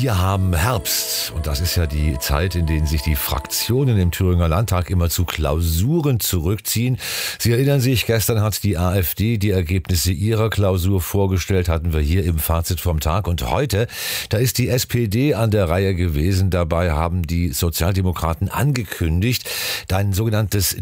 Wir haben Herbst und das ist ja die Zeit, in der sich die Fraktionen im Thüringer Landtag immer zu Klausuren zurückziehen. Sie erinnern sich, gestern hat die AfD die Ergebnisse ihrer Klausur vorgestellt, hatten wir hier im Fazit vom Tag. Und heute, da ist die SPD an der Reihe gewesen. Dabei haben die Sozialdemokraten angekündigt, ein sogenanntes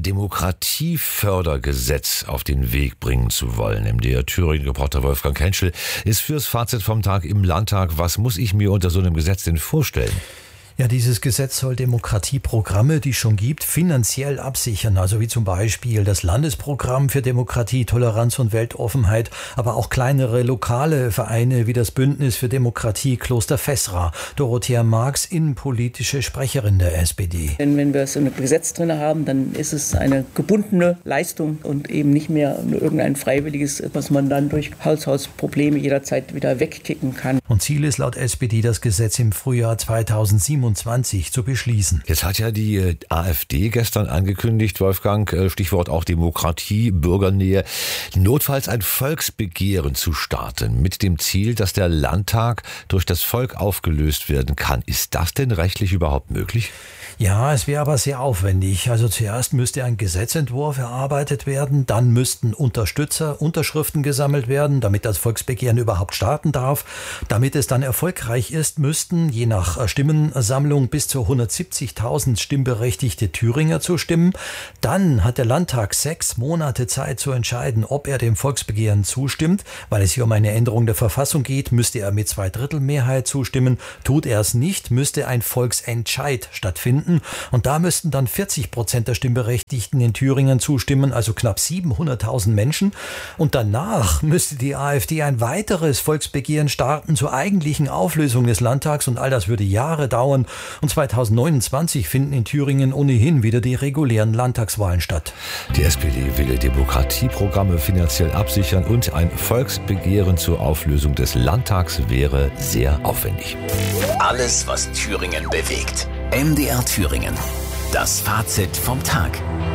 Demokratiefördergesetz auf den Weg bringen zu wollen. MDR Thüringen-Reporter Wolfgang Henschel ist fürs Fazit vom Tag im Landtag. Was muss ich mir unter so einem Gesetz denn vorstellen? Ja, dieses Gesetz soll Demokratieprogramme, die es schon gibt, finanziell absichern. Also wie zum Beispiel das Landesprogramm für Demokratie, Toleranz und Weltoffenheit, aber auch kleinere lokale Vereine wie das Bündnis für Demokratie Kloster Fessra. Dorothea Marx, innenpolitische Sprecherin der SPD. Wenn wir so ein Gesetz drin haben, dann ist es eine gebundene Leistung und eben nicht mehr nur irgendein freiwilliges, was man dann durch Haushaltsprobleme jederzeit wieder wegkicken kann. Und Ziel ist laut SPD, das Gesetz im Frühjahr 2027 zu beschließen. Jetzt hat ja die AfD gestern angekündigt, Wolfgang, Stichwort auch Demokratie, Bürgernähe, notfalls ein Volksbegehren zu starten mit dem Ziel, dass der Landtag durch das Volk aufgelöst werden kann. Ist das denn rechtlich überhaupt möglich? Ja, es wäre aber sehr aufwendig. Also zuerst müsste ein Gesetzentwurf erarbeitet werden, dann müssten Unterschriften gesammelt werden, damit das Volksbegehren überhaupt starten darf. Damit es dann erfolgreich ist, müssten, je nach Stimmensammlung, bis zu 170.000 stimmberechtigte Thüringer zustimmen. Dann hat der Landtag 6 Monate Zeit zu entscheiden, ob er dem Volksbegehren zustimmt. Weil es hier um eine Änderung der Verfassung geht, müsste er mit 2/3 Mehrheit zustimmen. Tut er es nicht, müsste ein Volksentscheid stattfinden. Und da müssten dann 40% der Stimmberechtigten in Thüringen zustimmen, also knapp 700.000 Menschen. Und danach müsste die AfD ein weiteres Volksbegehren starten zur eigentlichen Auflösung des Landtags. Und all das würde Jahre dauern. Und 2029 finden in Thüringen ohnehin wieder die regulären Landtagswahlen statt. Die SPD will Demokratieprogramme finanziell absichern und ein Volksbegehren zur Auflösung des Landtags wäre sehr aufwendig. Alles, was Thüringen bewegt. MDR Thüringen. Das Fazit vom Tag.